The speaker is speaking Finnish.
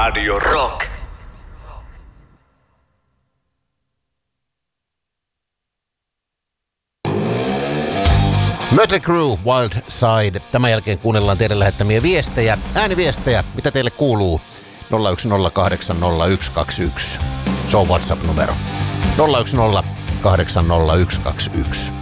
Radio Rock. Mötley Crüe, Wild Side. Tämän jälkeen kuunnellaan teidän lähettämiä viestejä, ääniviestejä, mitä teille kuuluu. 01080121. Se on WhatsApp-numero. 01080121.